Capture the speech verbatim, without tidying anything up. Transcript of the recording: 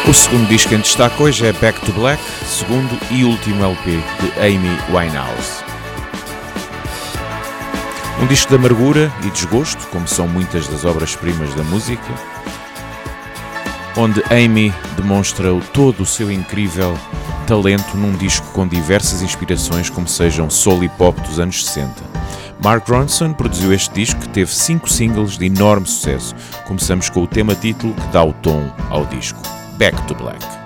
O segundo disco em destaque hoje é Back to Black, segundo e último L P de Amy Winehouse. Um disco de amargura e desgosto, como são muitas das obras-primas da música, onde Amy demonstra todo o seu incrível talento num disco com diversas inspirações, como sejam soul e pop dos anos sessenta. Mark Ronson produziu este disco, que teve cinco singles de enorme sucesso. Começamos com o tema título que dá o tom ao disco, Back to Black.